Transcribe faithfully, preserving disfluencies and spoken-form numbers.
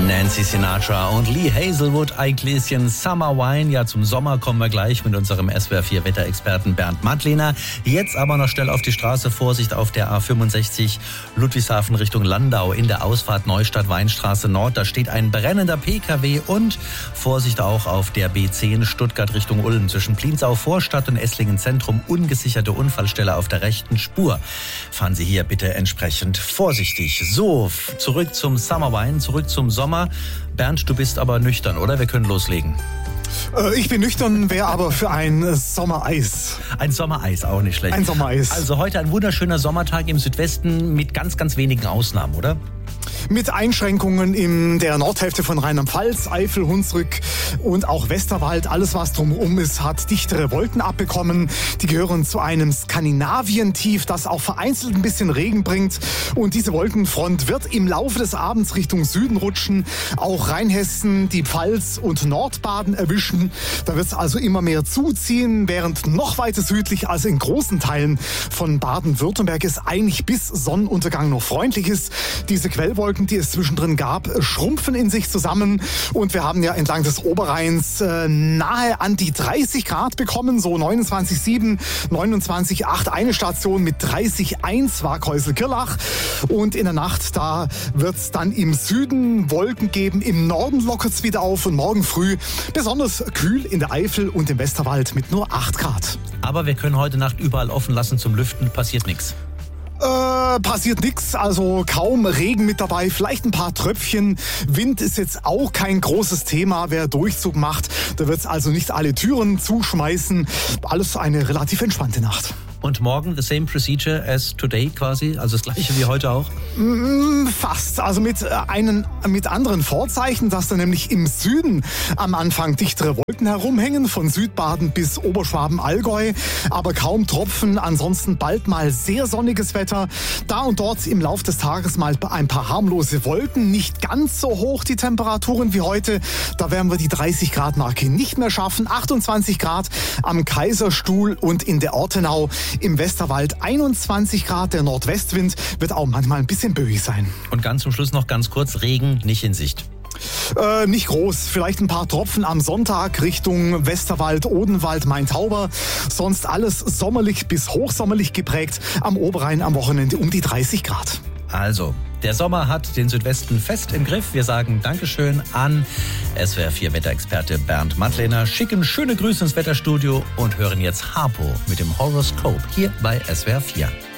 Nancy Sinatra und Lee Hazelwood, ein Gläschen Summer Wine. Ja, zum Sommer kommen wir gleich mit unserem S W R vier Wetterexperten Bernd Mattlehner. Jetzt aber noch schnell auf die Straße. Vorsicht auf der A fünfundsechzig Ludwigshafen Richtung Landau in der Ausfahrt Neustadt-Weinstraße Nord. Da steht ein brennender P K W und Vorsicht auch auf der B zehn Stuttgart Richtung Ulm. Zwischen Pliensau Vorstadt und Esslingen Zentrum ungesicherte Unfallstelle auf der rechten Spur. Fahren Sie hier bitte entsprechend vorsichtig. So, zurück zum Summer Wine, zurück zum Sommer. Bernd, du bist aber nüchtern, oder? Wir können loslegen. Äh, ich bin nüchtern, wäre aber für ein Sommereis. Ein Sommereis, auch nicht schlecht. Ein Sommereis. Also heute ein wunderschöner Sommertag im Südwesten mit ganz, ganz wenigen Ausnahmen, oder? Mit Einschränkungen in der Nordhälfte von Rheinland-Pfalz, Eifel, Hunsrück und auch Westerwald. Alles, was drumherum ist, hat dichtere Wolken abbekommen. Die gehören zu einem Skandinavien-Tief, das auch vereinzelt ein bisschen Regen bringt. Und diese Wolkenfront wird im Laufe des Abends Richtung Süden rutschen. Auch Rheinhessen, die Pfalz und Nordbaden erwischen. Da wird es also immer mehr zuziehen, während noch weiter südlich, also in großen Teilen von Baden-Württemberg, es eigentlich bis Sonnenuntergang noch freundlich ist. Diese Quellwolken, die es zwischendrin gab, schrumpfen in sich zusammen und wir haben ja entlang des Oberrheins äh, nahe an die dreißig Grad bekommen, so neunundzwanzig Komma sieben, neunundzwanzig Komma acht. Eine Station mit dreißig Komma eins war Keusel-Kirlach und in der Nacht, da wird es dann im Süden Wolken geben, im Norden lockert es wieder auf und morgen früh besonders kühl in der Eifel und im Westerwald mit nur acht Grad. Aber wir können heute Nacht überall offen lassen zum Lüften, passiert nichts. Äh, passiert nichts, also kaum Regen mit dabei, vielleicht ein paar Tröpfchen. Wind ist jetzt auch kein großes Thema, wer Durchzug macht. Da wird es also nicht alle Türen zuschmeißen. Alles eine relativ entspannte Nacht. Und morgen the same procedure as today quasi, also das gleiche wie heute auch? Fast, also mit, einen, mit anderen Vorzeichen, dass da nämlich im Süden am Anfang dichtere Wolken herumhängen, von Südbaden bis Oberschwaben-Allgäu, aber kaum Tropfen, ansonsten bald mal sehr sonniges Wetter. Da und dort im Lauf des Tages mal ein paar harmlose Wolken, nicht ganz so hoch die Temperaturen wie heute, da werden wir die dreißig Grad Marke nicht mehr schaffen, achtundzwanzig Grad am Kaiserstuhl und in der Ortenau. Im Westerwald einundzwanzig Grad, der Nordwestwind wird auch manchmal ein bisschen böig sein. Und ganz zum Schluss noch ganz kurz, Regen nicht in Sicht. Äh, nicht groß, vielleicht ein paar Tropfen am Sonntag Richtung Westerwald, Odenwald, Main-Tauber. Sonst alles sommerlich bis hochsommerlich geprägt, am Oberrhein am Wochenende um die dreißig Grad. Also, der Sommer hat den Südwesten fest im Griff. Wir sagen Dankeschön an S W R vier Wetterexperte Bernd Mattlehner, schicken schöne Grüße ins Wetterstudio und hören jetzt Harpo mit dem Horoskop hier bei S W R vier.